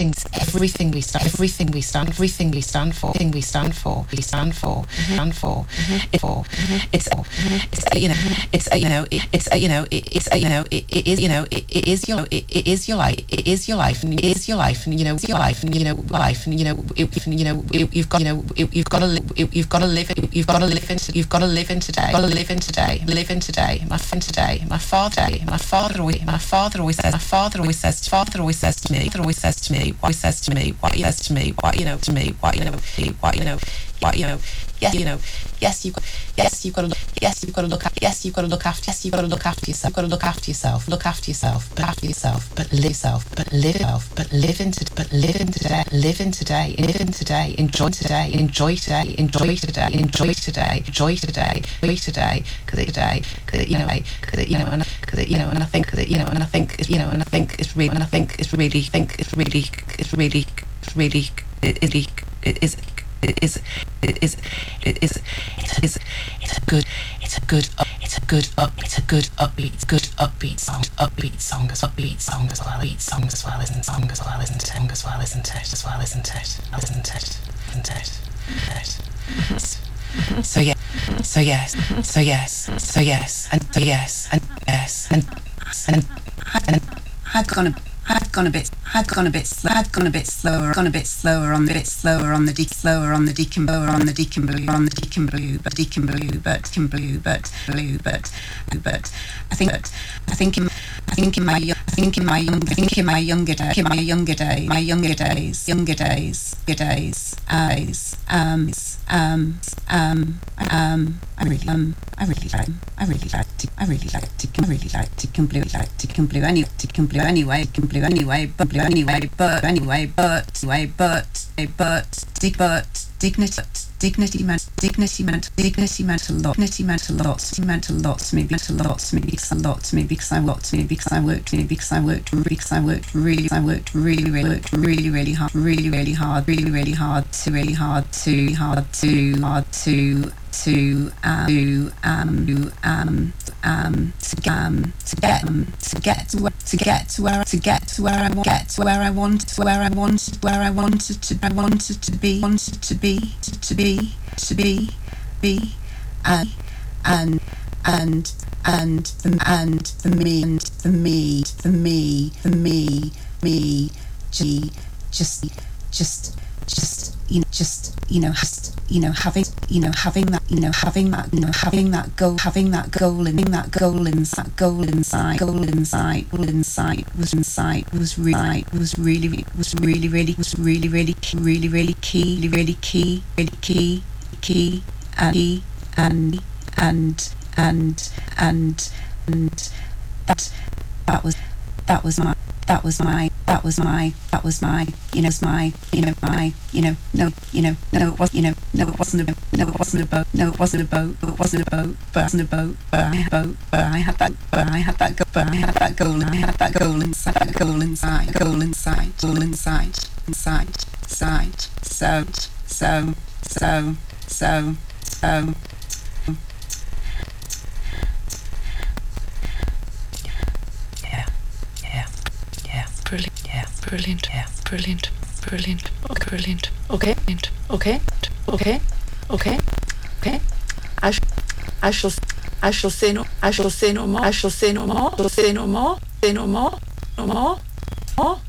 everything we stand for, but live in today, enjoy today, upbeat song as well, isn't it? So yes, and had gone a bit slower on the deacon but I think in my younger days, I really liked Deacon Blue anyway, but dignity meant a lot to me because I worked really hard to get to where I wanted to be, and for me having that goal was really key and that was my it wasn't a boat, but I had that goal Brilliant. Okay. I shall say no more.